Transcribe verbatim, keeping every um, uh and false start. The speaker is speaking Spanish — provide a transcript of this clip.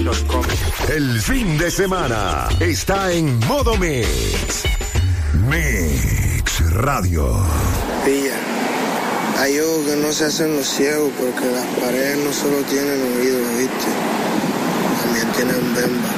punto com. El fin de semana está en modo Mix. Mix Radio. Pilla, hay ojos que no se hacen los ciegos porque las paredes no solo tienen oídos, ¿viste? También tienen bemba.